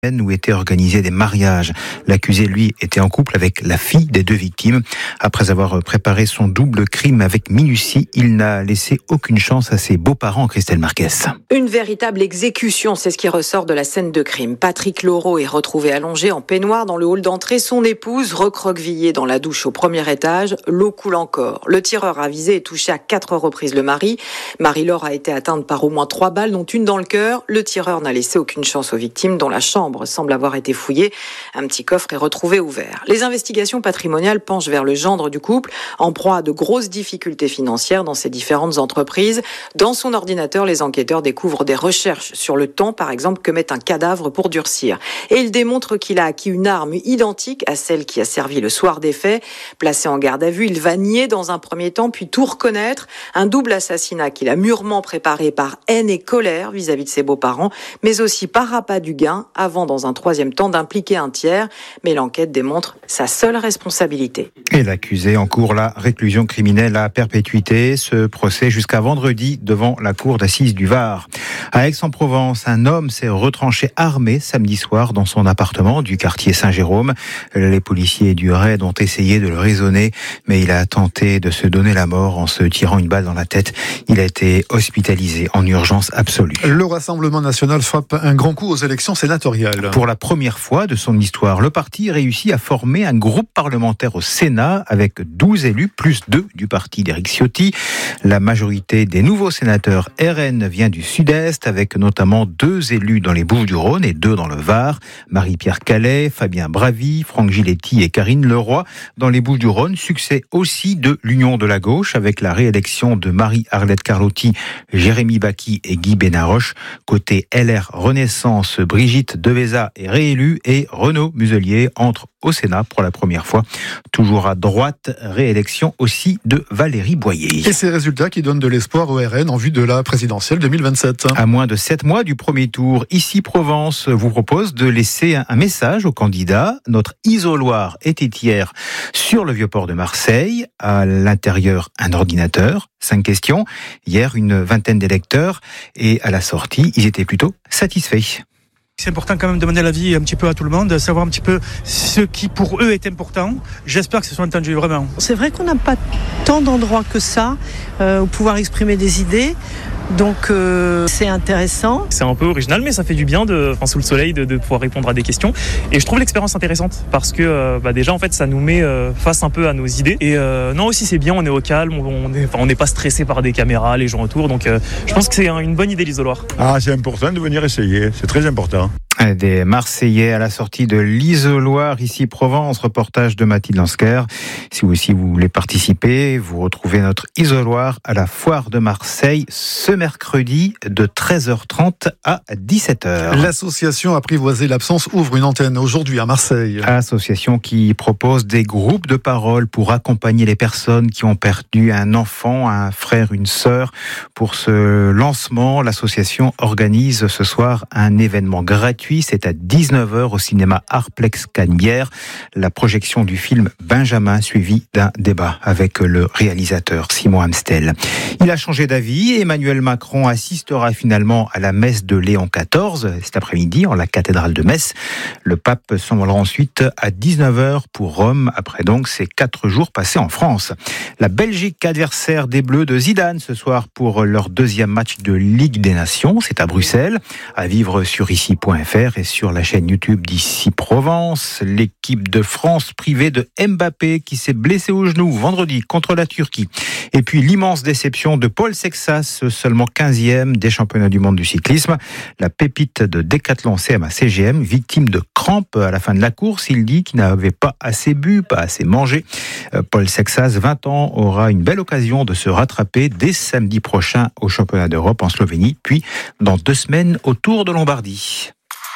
où étaient organisés des mariages. L'accusé, lui, était en couple avec la fille des deux victimes. Après avoir préparé son double crime avec minutie, il n'a laissé aucune chance à ses beaux-parents, Christelle Marquez. Une véritable exécution, c'est ce qui ressort de la scène de crime. Patrick Laureau est retrouvé allongé en peignoir dans le hall d'entrée. Son épouse, recroquevillée dans la douche au premier étage. L'eau coule encore. Le tireur a visé et touché à 4 reprises le mari. Marie-Laure a été atteinte par au moins 3 balles, dont une dans le cœur. Le tireur n'a laissé aucune chance aux victimes, dont la chambre semble avoir été fouillée. Un petit coffre est retrouvé ouvert. Les investigations patrimoniales penchent vers le gendre du couple, en proie à de grosses difficultés financières dans ses différentes entreprises. Dans son ordinateur, les enquêteurs découvrent des recherches sur le temps, par exemple, que met un cadavre pour durcir. Et ils démontrent qu'il a acquis une arme identique à celle qui a servi le soir des faits. Placé en garde à vue, il va nier dans un premier temps, puis tout reconnaître. Un double assassinat qu'il a mûrement préparé par haine et colère vis-à-vis de ses beaux-parents, mais aussi par appât du gain, avant dans un troisième temps d'impliquer un tiers. Mais l'enquête démontre sa seule responsabilité. Et l'accusé encourt la réclusion criminelle à perpétuité. Ce procès jusqu'à vendredi devant la cour d'assises du Var. À Aix-en-Provence, un homme s'est retranché armé samedi soir dans son appartement du quartier Saint-Jérôme. Les policiers du raid ont essayé de le raisonner, mais il a tenté de se donner la mort en se tirant une balle dans la tête. Il a été hospitalisé en urgence absolue. Le Rassemblement national frappe un grand coup aux élections sénatoriales. Pour la première fois de son histoire, le parti réussit à former un groupe parlementaire au Sénat avec 12 élus, plus 2 du parti d'Éric Ciotti. La majorité des nouveaux sénateurs RN vient du Sud-Est, avec notamment 2 élus dans les Bouches-du-Rhône et 2 dans le Var. Marie-Pierre Calais, Fabien Bravy, Franck Giletti et Karine Leroy. Dans les Bouches-du-Rhône, succès aussi de l'Union de la gauche, avec la réélection de Marie-Arlette Carlotti, Jérémy Bacchi et Guy Benaroche. Côté LR Renaissance, Brigitte Deveza est réélue et Renaud Muselier entre au Sénat pour la première fois. Toujours à droite, réélection aussi de Valérie Boyer. Et ces résultats qui donnent de l'espoir au RN en vue de la présidentielle 2027. À moins de 7 mois du premier tour, Ici Provence vous propose de laisser un message aux candidats. Notre isoloir était hier sur le Vieux-Port de Marseille. À l'intérieur, un ordinateur. 5 questions. Hier, une vingtaine d'électeurs. Et à la sortie, ils étaient plutôt satisfaits. C'est important quand même de demander l'avis un petit peu à tout le monde, savoir un petit peu ce qui pour eux est important. J'espère que ce soit entendu vraiment. C'est vrai qu'on n'a pas tant d'endroits que ça où pouvoir exprimer des idées. Donc c'est intéressant. C'est un peu original, mais ça fait du bien sous le soleil de pouvoir répondre à des questions. Et je trouve l'expérience intéressante parce que déjà en fait ça nous met face un peu à nos idées. Et non aussi c'est bien, on est au calme, on n'est pas stressé par des caméras, les gens autour. Donc je pense que c'est une bonne idée l'isoloir. C'est important de venir essayer, c'est très important. Des Marseillais à la sortie de l'isoloir, Ici Provence, reportage de Mathilde Lansker. Si vous aussi vous voulez participer, vous retrouvez notre isoloir à la Foire de Marseille ce mercredi de 13h30 à 17h. L'association Apprivoiser l'absence ouvre une antenne aujourd'hui à Marseille. Association qui propose des groupes de parole pour accompagner les personnes qui ont perdu un enfant, un frère, une sœur. Pour ce lancement, l'association organise ce soir un événement gratuit. C'est à 19h au cinéma Arplex Canebière. La projection du film Benjamin, suivi d'un débat avec le réalisateur Simon Amstel. Il a changé d'avis. Emmanuel Macron assistera finalement à la messe de Léon XIV cet après-midi en la cathédrale de Metz. Le pape s'envolera ensuite à 19h pour Rome, après donc ces 4 jours passés en France. La Belgique, adversaire des Bleus de Zidane ce soir pour leur 2e match de Ligue des Nations. C'est à Bruxelles, à vivre sur ici.fr et sur la chaîne YouTube d'Ici Provence. L'équipe de France privée de Mbappé qui s'est blessé au genou vendredi contre la Turquie. Et puis l'immense déception de Paul Sexas, seulement 15e des championnats du monde du cyclisme. La pépite de Décathlon CMA-CGM, victime de crampes à la fin de la course. Il dit qu'il n'avait pas assez bu, pas assez mangé. Paul Sexas, 20 ans, aura une belle occasion de se rattraper dès samedi prochain au championnat d'Europe en Slovénie, puis dans 2 semaines au Tour de Lombardie.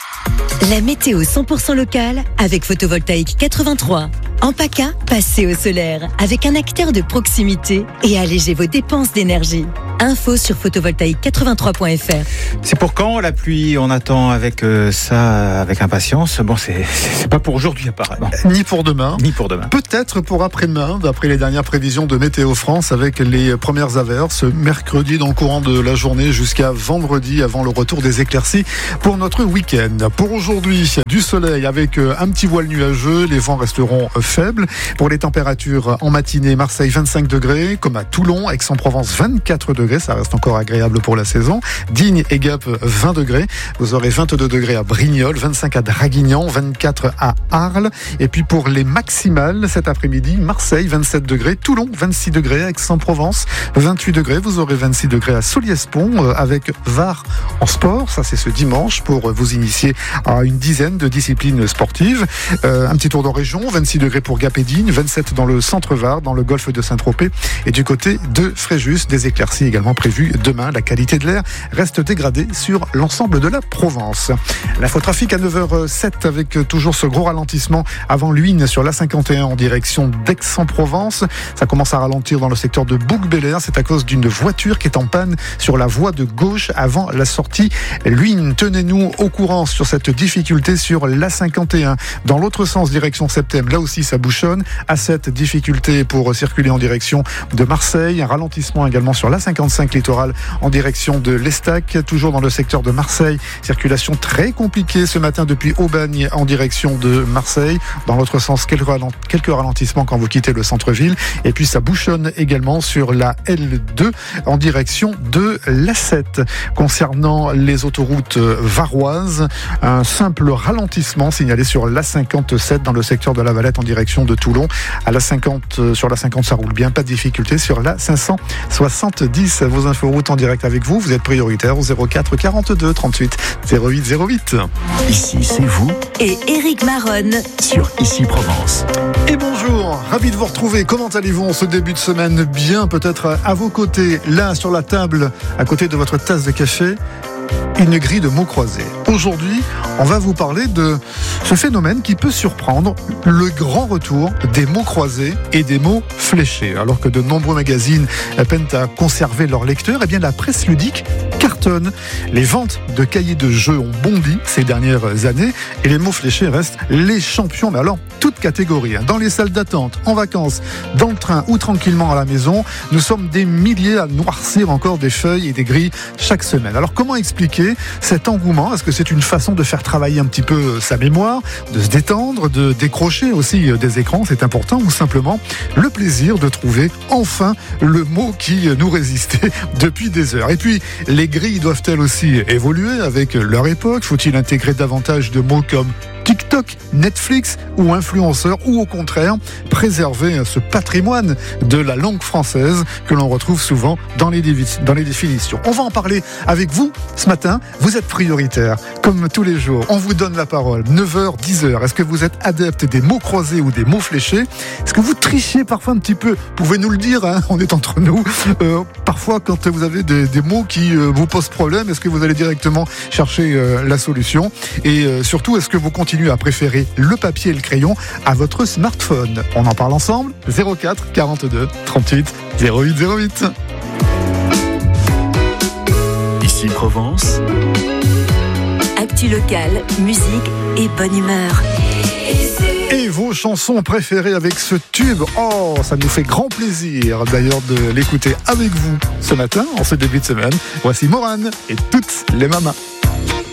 La météo 100% locale avec Photovoltaïque 83. En PACA, passez au solaire avec un acteur de proximité et allégez vos dépenses d'énergie. Info sur photovoltaïque83.fr. C'est pour quand la pluie? On attend avec ça avec impatience. Bon, c'est pas pour aujourd'hui apparemment. Ni pour demain. Ni pour demain. Peut-être pour après-demain, d'après les dernières prévisions de Météo France, avec les premières averses mercredi dans le courant de la journée jusqu'à vendredi avant le retour des éclaircies pour notre week-end. Pour aujourd'hui, du soleil avec un petit voile nuageux, les vents resteront faibles. Pour les températures en matinée, Marseille 25 degrés, comme à Toulon, Aix-en-Provence 24 degrés, ça reste encore agréable pour la saison. Digne et Gap 20 degrés, vous aurez 22 degrés à Brignoles, 25 à Draguignan, 24 à Arles. Et puis pour les maximales, cet après-midi, Marseille 27 degrés, Toulon 26 degrés, Aix-en-Provence 28 degrés, vous aurez 26 degrés à Soliespont avec VAR en sport, ça c'est ce dimanche pour vous initier à une dizaine de disciplines sportives. Un petit tour de région, 26 degrés pour Gap et Digne, 27 dans le centre Var, dans le golfe de Saint-Tropez et du côté de Fréjus, des éclaircies également prévues demain. La qualité de l'air reste dégradée sur l'ensemble de la Provence. L'infotrafic à 9h07 avec toujours ce gros ralentissement avant Luynes sur l'A51 en direction d'Aix-en-Provence. Ça commence à ralentir dans le secteur de Bouc-Bélair, c'est à cause d'une voiture qui est en panne sur la voie de gauche avant la sortie Luynes. Tenez-nous au courant sur cette difficulté sur l'A51. Dans l'autre sens, direction Septem, là aussi ça bouchonne. A7, difficulté pour circuler en direction de Marseille. Un ralentissement également sur l'A55 littoral en direction de l'Estac. Toujours dans le secteur de Marseille, circulation très compliquée ce matin depuis Aubagne en direction de Marseille. Dans l'autre sens, quelques ralentissements quand vous quittez le centre-ville. Et puis ça bouchonne également sur la L2 en direction de l'A7. Concernant les autoroutes varoises, un simple ralentissement signalé sur l'A57 dans le secteur de la Valette en direction de Toulon. À sur l'A50 ça roule bien, pas de difficulté. Sur la 570, vos inforoutes en direct avec vous êtes prioritaire au 04 42 38 08 08. Ici c'est vous Et Éric Maronne sur Ici Provence. Et bonjour, ravi de vous retrouver. Comment allez-vous en ce début de semaine? Bien, peut-être à vos côtés, là sur la table, à côté de votre tasse de café, une grille de mots croisés. Aujourd'hui, on va vous parler de ce phénomène qui peut surprendre, le grand retour des mots croisés et des mots fléchés. Alors que de nombreux magazines peinent à conserver leurs lecteurs, eh bien la presse ludique cartonne. Les ventes de cahiers de jeux ont bondi ces dernières années et les mots fléchés restent les champions, mais alors toutes catégories. Dans les salles d'attente, en vacances, dans le train ou tranquillement à la maison, nous sommes des milliers à noircir encore des feuilles et des grilles chaque semaine. Alors comment expliquer cet engouement? Est-ce que c'est une façon de faire travailler un petit peu sa mémoire, de se détendre, de décrocher aussi des écrans, c'est important, ou simplement le plaisir de trouver enfin le mot qui nous résistait depuis des heures? Et puis, les grilles doivent-elles aussi évoluer avec leur époque? Faut-il intégrer davantage de mots comme TikTok, Netflix ou influenceurs, ou au contraire préserver ce patrimoine de la langue française que l'on retrouve souvent dans les définitions? On va en parler avec vous ce matin. Vous êtes prioritaire, comme tous les jours. On vous donne la parole. 9h, 10h. Est-ce que vous êtes adepte des mots croisés ou des mots fléchés? Est-ce que vous trichez parfois un petit peu? Vous pouvez nous le dire, hein, on est entre nous. Parfois, quand vous avez des mots qui vous posent problème, est-ce que vous allez directement chercher la solution? Et surtout, est-ce que vous continuez à préférer le papier et le crayon à votre smartphone? On en parle ensemble. 04 42 38 08 08. Ici Provence. Actu locale, musique et bonne humeur. Et vos chansons préférées avec ce tube, oh, ça nous fait grand plaisir d'ailleurs de l'écouter avec vous ce matin, en ce début de semaine. Voici Morane et toutes les mamas.